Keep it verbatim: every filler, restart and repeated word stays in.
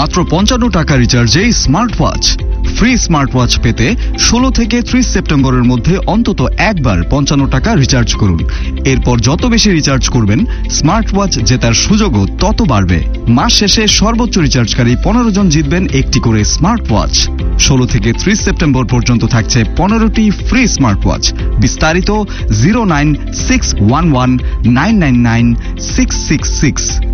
মাত্র পঞ্চান্ন টাকা রিচার্জে smart watch. Free smart watch পেতে ষোলো থেকে ত্রিশ সেপ্টেম্বরের মধ্যে অন্তত একবার পঞ্চান্ন টাকা রিচার্জ করুন। এরপর যত বেশি রিচার্জ করবেন স্মার্ট ওয়াচ জেতার সুযোগও তত বাড়বে। মাস শেষে সর্বোচ্চ রিচার্জকারী পনেরো জন জিতবেন একটি করে স্মার্ট ওয়াচ। ষোলো থেকে ত্রিশ সেপ্টেম্বর পর্যন্ত থাকছে পনেরোটি ফ্রি স্মার্ট ওয়াচ। বিস্তারিত zero nine six one one nine nine nine six six six